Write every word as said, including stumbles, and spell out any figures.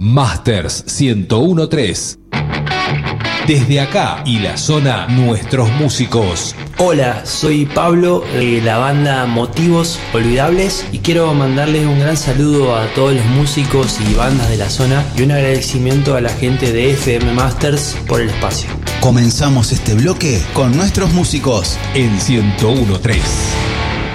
Masters ciento uno punto tres. Desde acá y la zona, nuestros músicos. Hola, soy Pablo de la banda Motivos Olvidables y quiero mandarles un gran saludo a todos los músicos y bandas de la zona y un agradecimiento a la gente de F M Masters por el espacio. Comenzamos este bloque con nuestros músicos en ciento uno punto tres.